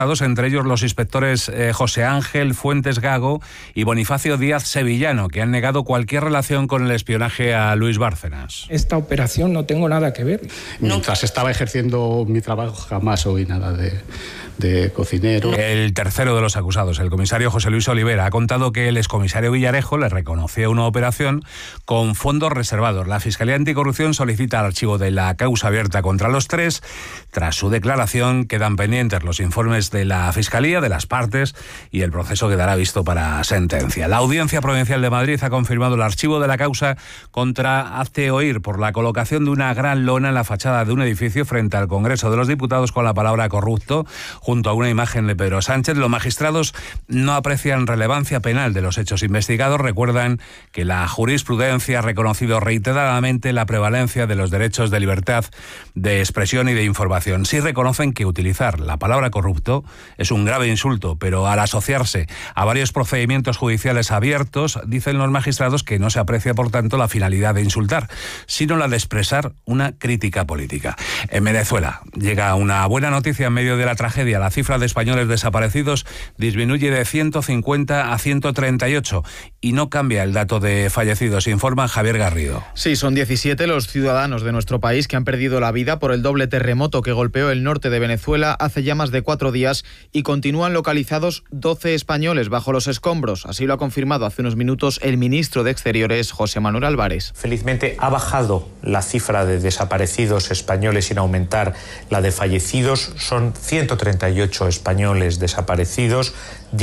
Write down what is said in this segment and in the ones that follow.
entre ellos los inspectores José Ángel Fuentes Gago y Bonifacio Díaz Sevillano, que han negado cualquier relación con el espionaje a Luis Bárcenas. Esta operación no tengo nada que ver. Mientras estaba ejerciendo mi trabajo jamás oí nada de cocinero. El tercero de los acusados, el comisario José Luis Olivera, ha contado que el excomisario Villarejo le reconoció una operación con fondos reservados. La Fiscalía Anticorrupción solicita el archivo de la causa abierta contra los tres. Tras su declaración quedan pendientes los informes de la Fiscalía, de las partes, y el proceso quedará visto para sentencia. La Audiencia Provincial de Madrid ha confirmado el archivo de la causa contra Hazte Oír por la colocación de una gran lona en la fachada de un edificio frente al Congreso de los Diputados con la palabra corrupto, junto a una imagen de Pedro Sánchez. Los magistrados no aprecian relevancia penal de los hechos investigados. Recuerdan que la jurisprudencia ha reconocido reiteradamente la prevalencia de los derechos de libertad de expresión y de información. Sí reconocen que utilizar la palabra corrupto es un grave insulto, pero al asociarse a varios procedimientos judiciales abiertos, dicen los magistrados que no se aprecia, por tanto, la finalidad de insultar, sino la de expresar una crítica política. En Venezuela llega una buena noticia en medio de la tragedia. La cifra de españoles desaparecidos disminuye de 150 a 138 y no cambia el dato de fallecidos, informa Javier Garrido. Sí, son 17 los ciudadanos de nuestro país que han perdido la vida por el doble terremoto que golpeó el norte de Venezuela hace ya más de 4 días y continúan localizados 12 españoles bajo los escombros. Así lo ha confirmado hace unos minutos el ministro de Exteriores, José Manuel Álvarez. Felizmente ha bajado la cifra de desaparecidos españoles sin aumentar la de fallecidos. Son 138 españoles desaparecidos,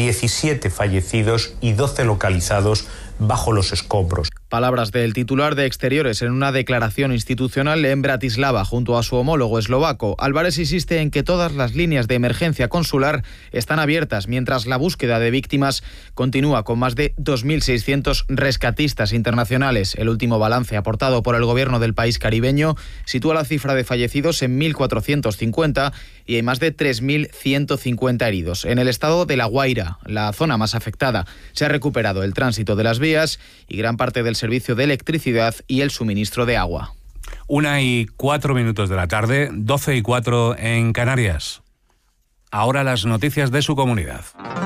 17 fallecidos y 12 localizados bajo los escombros. Palabras del titular de Exteriores en una declaración institucional en Bratislava junto a su homólogo eslovaco. Álvarez insiste en que todas las líneas de emergencia consular están abiertas, mientras la búsqueda de víctimas continúa con más de 2.600 rescatistas internacionales. El último balance aportado por el gobierno del país caribeño sitúa la cifra de fallecidos en 1.450 y hay más de 3.150 heridos. En el estado de La Guaira, la zona más afectada, se ha recuperado el tránsito de las vías y gran parte del servicio de electricidad y el suministro de agua. 1:04 de la tarde, 12:04 en Canarias. Ahora las noticias de su comunidad.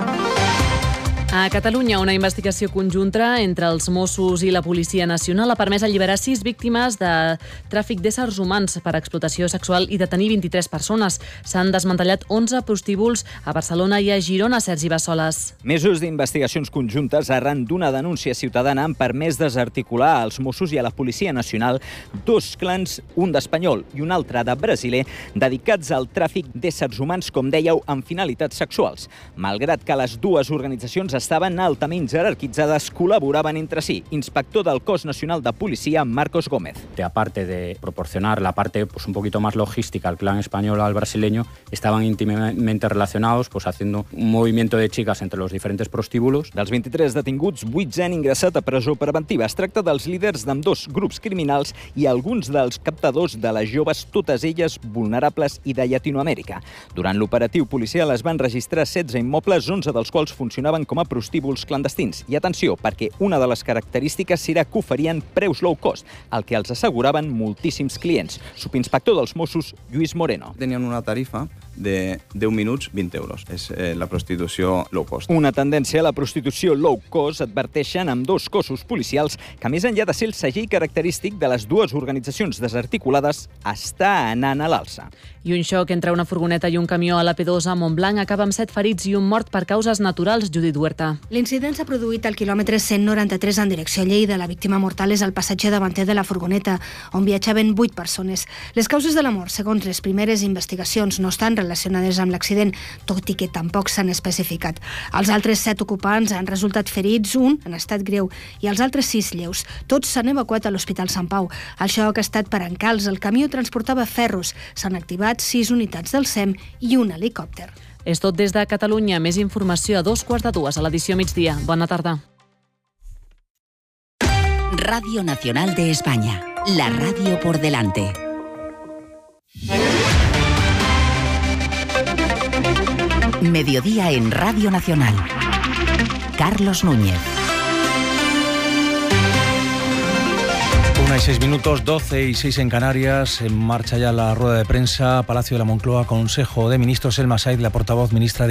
A Catalunya, una investigació conjunta entre els Mossos i la Policia Nacional ha permès alliberar 6 víctimes de tràfic d'éssers humans per explotació sexual i detenir 23 persones. S'han desmantellat 11 prostíbuls a Barcelona i a Girona, Sergi Bassoles. Mesos d'investigacions conjuntes arran d'una denúncia ciutadana han permès desarticular als Mossos i a la Policia Nacional 2 clans, un d'espanyol i un altre de brasiler, dedicats al tràfic d'éssers humans, com dèieu, amb finalitats sexuals. Malgrat que les dues organitzacions estaven altament jerarquitzades, colaboraban entre sí. Inspector del Cos Nacional de Policía, Marcos Gómez. Aparte de proporcionar la parte un poquito más logística al clan español o al brasileño, estaban íntimamente relacionados, haciendo un movimiento de chicas entre los diferentes prostíbulos. Dels 23 detinguts, 8 han ingressat a presó preventiva. Es tracta dels líders d'ambdós grups criminals i alguns dels captadors de les joves, totes elles vulnerables i de Llatinoamèrica. Durant l'operatiu policial es van registrar 16 immobles, 11 dels quals funcionaven com a prostíbuls clandestins. I atenció, perquè una de les característiques era que oferien preus low cost, el que els asseguraven moltíssims clients. Subinspector dels Mossos, Lluís Moreno. Tenien una tarifa de 10 minuts, 20 euros. És la prostitució low cost. Una tendència a la prostitució low cost, adverteixen amb dos cossos policials que, més enllà de ser el segell característic de les dues organitzacions desarticulades, està anant a l'alça. I un xoc entre una furgoneta i un camió a la P2 a Montblanc acaba amb 7 ferits i un mort per causes naturals. Judit Huerta. L'incident s'ha produït al quilòmetre 193 en direcció a Lleida. La víctima mortal és el passatger davanter de la furgoneta, on viatjaven 8 persones. Les causes de la mort, segons les primeres investigacions, no estan relacionades amb l'accident, tot i que tampoc s'han especificat. Els altres 7 ocupants han resultat ferits, un en estat greu i els altres 6 lleus. Tots s'han evacuat a l'Hospital Sant Pau. El xoc ha estat per encalç. El camió transportava ferros. S'han activat 6 unitats del SEM i un helicòpter. És tot des de Catalunya. Més informació a 2:15 a l'edició migdia. Bona tarda. Radio Nacional de España. La radio por delante. Mediodía en Radio Nacional. Carlos Núñez. 1:06, 12:06 en Canarias. En marcha ya la rueda de prensa. Palacio de la Moncloa, Consejo de Ministros. Elma Said, la portavoz ministra de